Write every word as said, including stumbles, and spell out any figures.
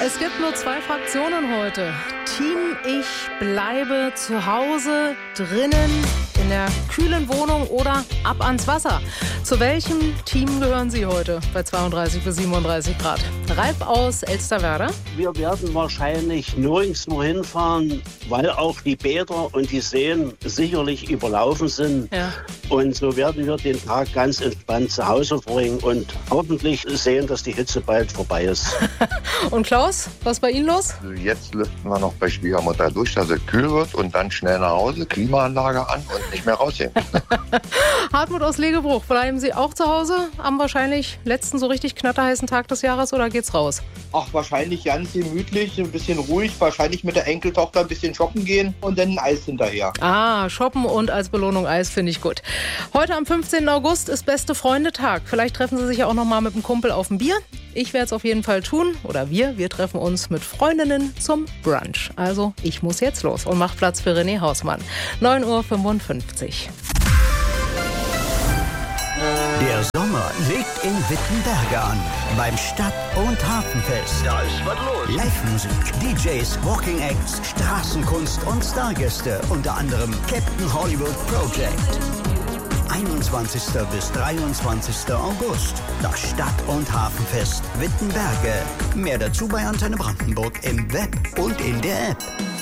Es gibt nur zwei Fraktionen heute. Team Ich bleibe zu Hause, drinnen, in der kühlen Wohnung oder ab ans Wasser. Zu welchem Team gehören Sie heute bei zweiunddreißig bis siebenunddreißig Grad? Ralf aus Elsterwerda. Wir werden wahrscheinlich nirgendwo hinfahren, weil auch die Bäder und die Seen sicherlich überlaufen sind. Ja. Und so werden wir den Tag ganz entspannt zu Hause verbringen und hoffentlich sehen, dass die Hitze bald vorbei ist. Und Klaus, was ist bei Ihnen los? Also jetzt lüften wir noch bei Schwiegermutter durch, dass es kühl wird und dann schnell nach Hause, Klimaanlage an und nicht mehr rausgehen. Hartmut aus Legebruch, bleiben Sie auch zu Hause am wahrscheinlich letzten so richtig knatterheißen Tag des Jahres oder geht's raus? Ach, wahrscheinlich ganz gemütlich, ein bisschen ruhig, wahrscheinlich mit der Enkeltochter ein bisschen shoppen gehen und dann ein Eis hinterher. Ah, shoppen und als Belohnung Eis finde ich gut. Heute am fünfzehnten August ist Beste Freunde-Tag. Vielleicht treffen Sie sich ja auch noch mal mit einem Kumpel auf ein Bier. Ich werde es auf jeden Fall tun. Oder wir, wir treffen uns mit Freundinnen zum Brunch. Also ich muss jetzt los und mache Platz für René Hausmann. neun Uhr fünfundfünfzig. Der Sommer legt in Wittenberge an. Beim Stadt- und Hafenfest. Da ist was los. Live-Musik, D Js, Walking Acts, Straßenkunst und Stargäste. Unter anderem Captain Hollywood Project. einundzwanzigsten bis dreiundzwanzigsten August. Das Stadt- und Hafenfest Wittenberge. Mehr dazu bei Antenne Brandenburg im Web und in der App.